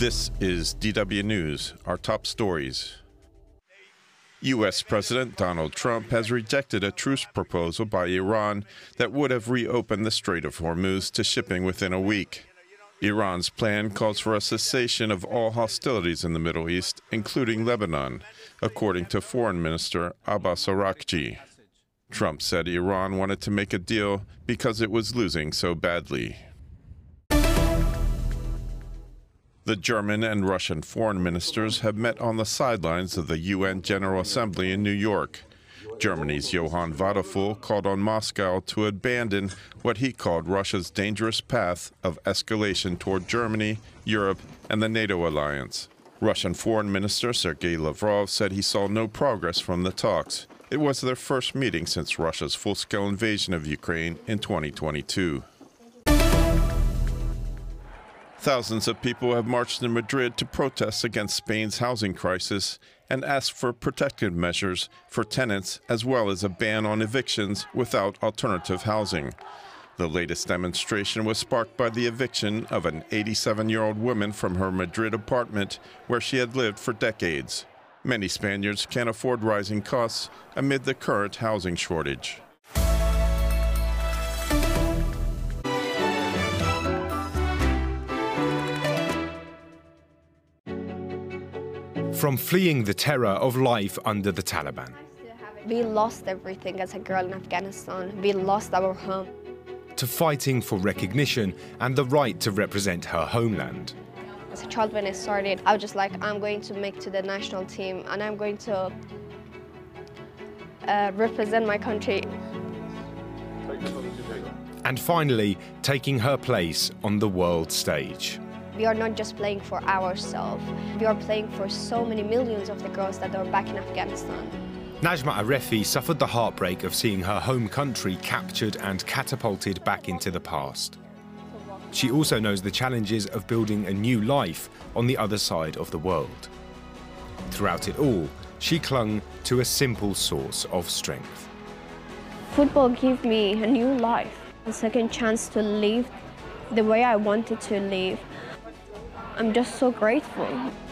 This is DW News, our top stories. U.S. President Donald Trump has rejected a truce proposal by Iran that would have reopened the Strait of Hormuz to shipping within a week. Iran's plan calls for a cessation of all hostilities in the Middle East, including Lebanon, according to Foreign Minister Abbas Araghchi. Trump said Iran wanted to make a deal because it was losing so badly. The German and Russian foreign ministers have met on the sidelines of the UN General Assembly in New York. Germany's Johann Vadeful called on Moscow to abandon what he called Russia's dangerous path of escalation toward Germany, Europe, and the NATO alliance. Russian Foreign Minister Sergei Lavrov said he saw no progress from the talks. It was their first meeting since Russia's full-scale invasion of Ukraine in 2022. Thousands of people have marched in Madrid to protest against Spain's housing crisis and ask for protective measures for tenants as well as a ban on evictions without alternative housing. The latest demonstration was sparked by the eviction of an 87-year-old woman from her Madrid apartment where she had lived for decades. Many Spaniards can't afford rising costs amid the current housing shortage. From fleeing the terror of life under the Taliban. We lost everything as a girl in Afghanistan. We lost our home. To fighting for recognition and the right to represent her homeland. As a child, when I started, I was just like, I'm going to make to the national team and I'm going to represent my country. And finally, taking her place on the world stage. We are not just playing for ourselves. We are playing for so many millions of the girls that are back in Afghanistan. Najma Arefi suffered the heartbreak of seeing her home country captured and catapulted back into the past. She also knows the challenges of building a new life on the other side of the world. Throughout it all, she clung to a simple source of strength. Football gave me a new life, a second chance to live the way I wanted to live. I'm just so grateful.